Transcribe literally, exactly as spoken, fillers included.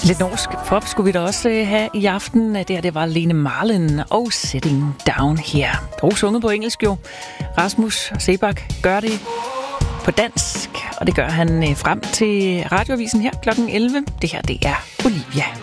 Lidt norsk pop skulle vi da også have i aften. Det her, det var Lene Marlin og Sitting Down Here. Dog sunget på engelsk jo. Rasmus Seebach gør det på dansk, og det gør han frem til radioavisen her klokken elleve. Det her, det er Olivia.